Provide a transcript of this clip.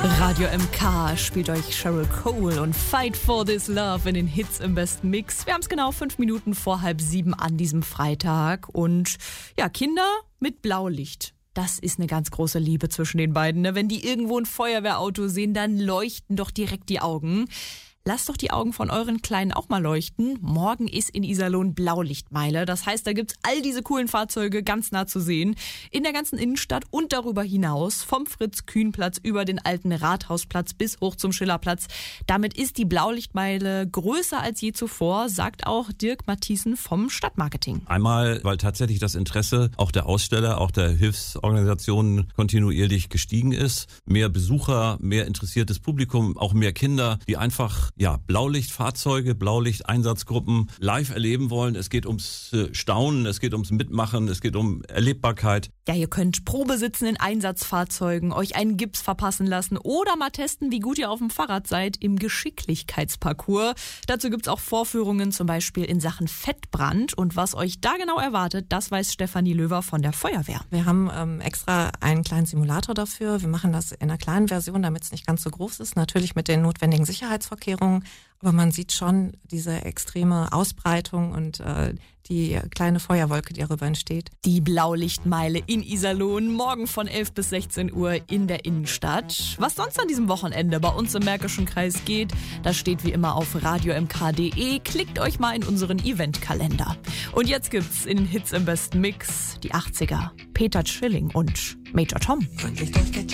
Radio MK spielt euch Cheryl Cole und Fight for This Love in den Hits im besten Mix. Wir haben es genau 5 Minuten vor 6:30 an diesem Freitag. Und ja, Kinder mit Blaulicht. Das ist eine ganz große Liebe zwischen den beiden. Ne? Wenn die irgendwo ein Feuerwehrauto sehen, dann leuchten doch direkt die Augen. Lasst doch die Augen von euren Kleinen auch mal leuchten. Morgen ist in Iserlohn Blaulichtmeile. Das heißt, da gibt's all diese coolen Fahrzeuge ganz nah zu sehen. In der ganzen Innenstadt und darüber hinaus. Vom Fritz-Kühn-Platz über den alten Rathausplatz bis hoch zum Schillerplatz. Damit ist die Blaulichtmeile größer als je zuvor, sagt auch Dirk Mathiesen vom Stadtmarketing. Einmal, weil tatsächlich das Interesse auch der Aussteller, auch der Hilfsorganisationen kontinuierlich gestiegen ist. Mehr Besucher, mehr interessiertes Publikum, auch mehr Kinder, die einfach Blaulichtfahrzeuge, Blaulichteinsatzgruppen live erleben wollen. Es geht ums Staunen, es geht ums Mitmachen, es geht um Erlebbarkeit. Ja, ihr könnt Probe sitzen in Einsatzfahrzeugen, euch einen Gips verpassen lassen oder mal testen, wie gut ihr auf dem Fahrrad seid im Geschicklichkeitsparcours. Dazu gibt's auch Vorführungen, zum Beispiel in Sachen Fettbrand. Und was euch da genau erwartet, das weiß Stefanie Löwer von der Feuerwehr. Wir haben extra einen kleinen Simulator dafür. Wir machen das in einer kleinen Version, damit es nicht ganz so groß ist. Natürlich mit den notwendigen Sicherheitsvorkehrungen. Aber man sieht schon diese extreme Ausbreitung und die kleine Feuerwolke, die darüber entsteht. Die Blaulichtmeile in Iserlohn, morgen von 11 bis 16 Uhr in der Innenstadt. Was sonst an diesem Wochenende bei uns im Märkischen Kreis geht, das steht wie immer auf radiomk.de. Klickt euch mal in unseren Eventkalender. Und jetzt gibt's in den Hits im besten Mix die 80er, Peter Schilling und Major Tom.